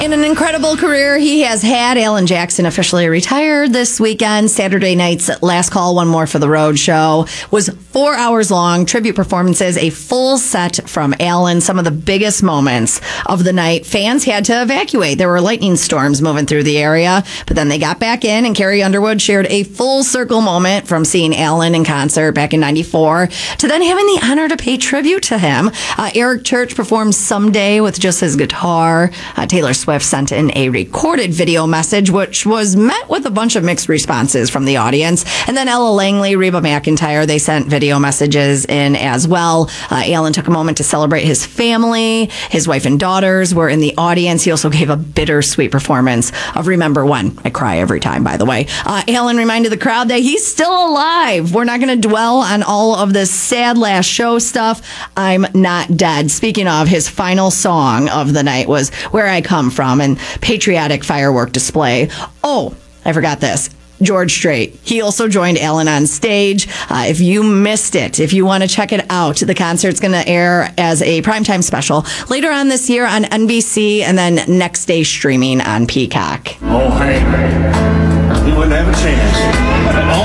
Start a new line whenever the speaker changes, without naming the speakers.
In an incredible career he has had, Alan Jackson officially retired this weekend. Saturday night's Last Call, One More for the Road show was 4 hours long. Tribute performances, a full set from Alan. Some of the biggest moments of the night. Fans had to evacuate. There were lightning storms moving through the area, but then they got back in, and Carrie Underwood shared a full circle moment from seeing Alan in concert back in '94 to then having the honor to pay tribute to him. Eric Church performed Someday with just his guitar. Taylor Swift sent in a recorded video message, which was met with a bunch of mixed responses from the audience. And then Ella Langley, Reba McEntire, they sent video messages in as well. Alan took a moment to celebrate his family. His wife and daughters were in the audience. He also gave a bittersweet performance of Remember When. I cry every time, by the way. Alan reminded the crowd that he's still alive. We're not going to dwell on all of this sad last show stuff. I'm not dead. Speaking of, his final song of the night was Where I Come From, and patriotic firework display. Oh, I forgot this. George Strait. He also joined Alan on stage. If you missed it, if you want to check it out, the concert's going to air as a primetime special later on this year on NBC, and then next day streaming on Peacock.
Oh, hey, he wouldn't have a chance.